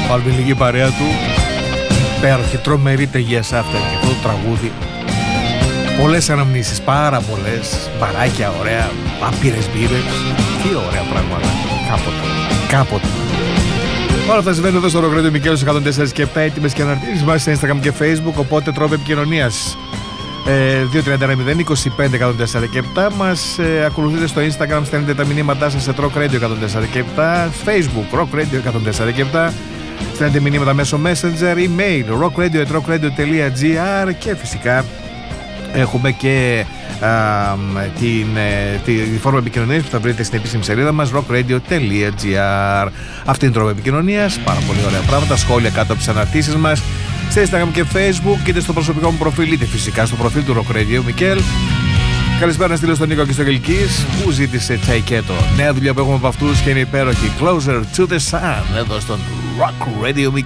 Βάλουμε λίγη παρέα του. Υπέροχη, τρομερή ταινία σε αυτά και αυτό το τραγούδι. Πολλές αναμνήσεις, πάρα πολλές. Μπαράκια ωραία, άπειρες μπύρες. Τι ωραία πράγματα. Κάποτε. Όλα αυτά συμβαίνουν εδώ στο Rock Radio Μικέλος 104 και 7, έτοιμες και αναρτήσεις μας σε Instagram και Facebook, οπότε τρόπο επικοινωνίας 231-025-104 και 7. Μας ακολουθείτε στο Instagram, στέλνετε τα μηνύματά σας σε Rock Radio 104 και 7, Facebook Rock Radio 104 και 7, στέλνετε μηνύματα μέσω Messenger, email rockradio.gr και φυσικά έχουμε και τη φόρμα επικοινωνίας που θα βρείτε στην επίσημη σελίδα μας rockradio.gr. Αυτή είναι η τρόπο επικοινωνίας, πάρα πολύ ωραία πράγματα, σχόλια κάτω από τις αναρτήσεις μας σε Instagram και Facebook, είτε στο προσωπικό μου προφίλ είτε φυσικά στο προφίλ του Rock Radio Μικέλ. Καλησπέρα να στείλω στον Νίκο και στο Γελκής που ζήτησε Τσαϊκέτο. Νέα δουλειά που έχουμε από αυτούς και είναι υπέροχη, Closer to the Sun, εδώ στον Rock Radio Μικέλ.